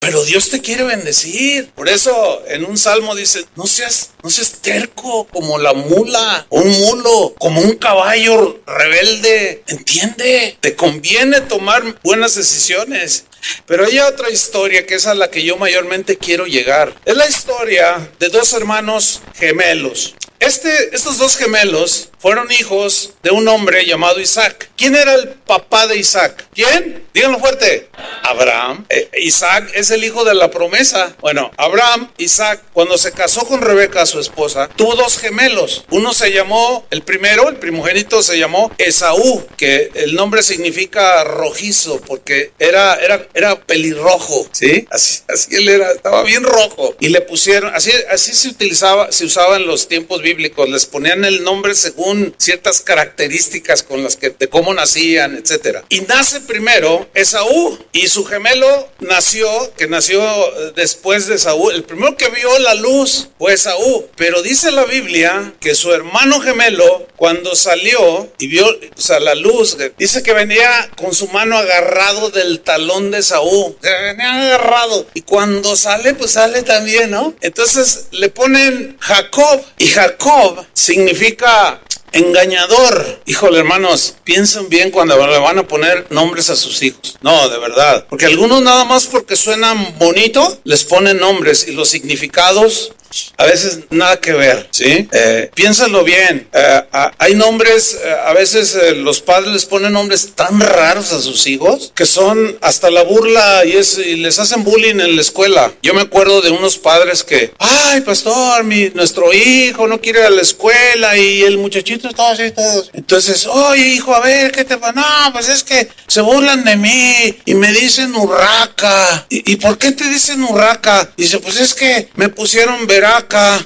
pero Dios te quiere bendecir. Por eso en un salmo dice, no seas terco como la mula, o un mulo, como un caballo rebelde. Entiende, te conviene tomar buenas decisiones. Pero hay otra historia que es a la que yo mayormente quiero llegar. Es la historia de dos hermanos gemelos. Estos dos gemelos fueron hijos de un hombre llamado Isaac. ¿Quién era el papá de Isaac? ¿Quién? Díganlo fuerte. Abraham. Isaac es el hijo de la promesa. Bueno, Isaac, cuando se casó con Rebeca, su esposa, tuvo dos gemelos. Uno se llamó, el primogénito se llamó Esaú, que el nombre significa rojizo, porque era pelirrojo, ¿sí? Así él era, estaba bien rojo. Y le pusieron, así se usaba en los tiempos bíblicos, les ponían el nombre según ciertas características con las que, de cómo nacían, etcétera. Y nace primero Esaú, y su gemelo nació después de Esaú. El primero que vio la luz fue Esaú, pero dice la Biblia que su hermano gemelo, cuando salió y vio, la luz, dice que venía con su mano agarrado del talón de Esaú, venía agarrado, y cuando sale, pues sale también, ¿no? Entonces le ponen Jacob, y Jacob significa engañador. Híjole, hermanos, piensen bien cuando le van a poner nombres a sus hijos. No, de verdad, porque algunos nada más porque suenan bonito les ponen nombres y los significados a veces nada que ver, ¿sí? Piénsalo bien. Hay nombres, a veces los padres les ponen nombres tan raros a sus hijos que son hasta la burla y les hacen bullying en la escuela. Yo me acuerdo de unos padres que, ay, pastor, nuestro hijo no quiere ir a la escuela, y el muchachito está así, todo. Entonces, oye, hijo, a ver, ¿qué te pasa? No, pues es que se burlan de mí y me dicen urraca. ¿Y por qué te dicen urraca? Dice, pues es que me pusieron Veraca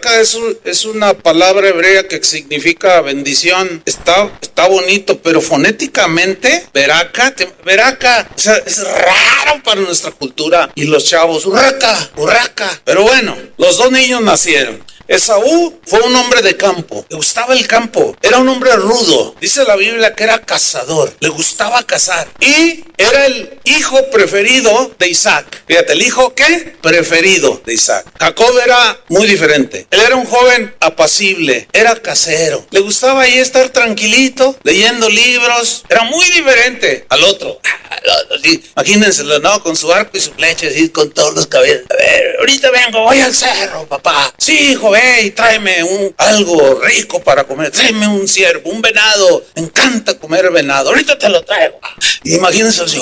es una palabra hebrea que significa bendición. Está bonito, pero fonéticamente, Veraca, o sea, es raro para nuestra cultura. Y los chavos, urraca. Pero bueno, los dos niños nacieron. Esaú fue un hombre de campo, le gustaba el campo, era un hombre rudo. Dice la Biblia que era cazador, le gustaba cazar, y era el hijo preferido de Isaac. Fíjate, el hijo ¿qué? Preferido de Isaac. Jacob era muy diferente. Él era un joven apacible, era casero, le gustaba ahí estar tranquilito, leyendo libros. Era muy diferente al otro. Imagínenselo, ¿no? Con su arco y su flecha, así, con todos los cabellos. A ver, ahorita vengo, voy al cerro, papá. Sí, hijo, ve y tráeme algo rico para comer. Tráeme un ciervo, un venado. Me encanta comer venado. Ahorita te lo traigo. Y imagínense así.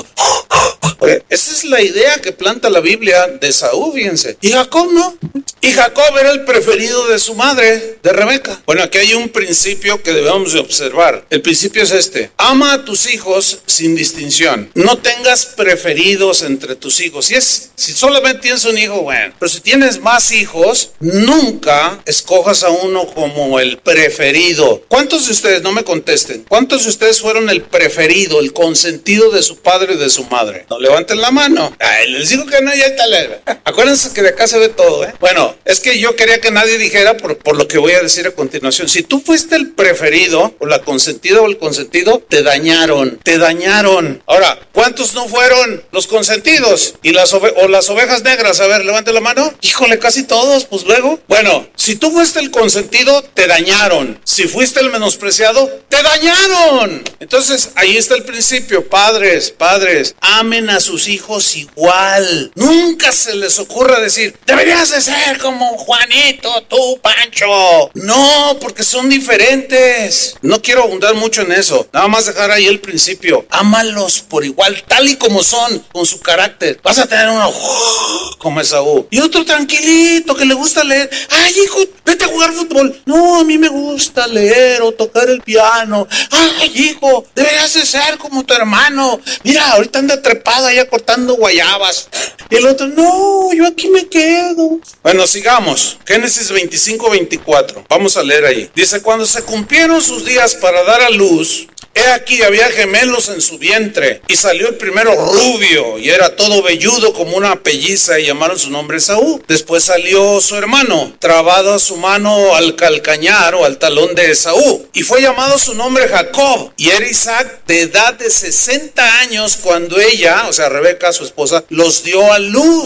Esa es la idea que planta la Biblia de Esaú, fíjense. Y Jacob no. Y Jacob era el preferido de su madre, de Rebeca. Bueno, aquí hay un principio que debemos de observar. El principio es este: ama a tus hijos sin distinción. No tengas preferidos entre tus hijos. Si solamente tienes un hijo, bueno. Pero si tienes más hijos, nunca escojas a uno como el preferido. ¿Cuántos de ustedes, no me contesten, cuántos de ustedes fueron el preferido, el consentido de su padre y de su madre? No levanten la mano. Ay, les digo que no, ya está. Acuérdense que de acá se ve todo, ¿eh? Bueno, es que yo quería que nadie dijera por lo que voy a decir a continuación. Si tú fuiste el preferido, o la consentida o el consentido, te dañaron. Ahora, ¿cuántos no fueron los consentidos? Y las ovejas negras, a ver, levante la mano. Híjole, casi todos, pues luego. Bueno, si tú fuiste el consentido, te dañaron. Si fuiste el menospreciado, te dañaron. Entonces, ahí está el principio. Padres, amen a sus hijos igual. Nunca se les ocurra decir, deberías de ser como Juanito, tú, Pancho. No, porque son diferentes. No quiero abundar mucho en eso. Nada más dejar ahí el principio. Ámalos por igual, tal y como son, con su carácter. Vas a tener uno como Esaú y otro tranquilito que le gusta leer. Ay, hijo, vete a jugar fútbol. No, a mí me gusta leer o tocar el piano. Ay, hijo, deberías de ser como tu hermano. Mira, ahorita anda trepado allá cortando guayabas. Y el otro, no, yo aquí me quedo. Bueno, sigamos. Génesis 25-24. Vamos a leer ahí. Dice, cuando se cumplieron sus días para dar a luz, he aquí había gemelos en su vientre, y salió el primero rubio, y era todo velludo como una pelliza, y llamaron su nombre Esaú. Después salió su hermano, trabado a su mano al calcañar o al talón de Esaú, y fue llamado su nombre Jacob. Y era Isaac de edad de 60 años cuando ella, o sea, Rebeca, su esposa, los dio a luz.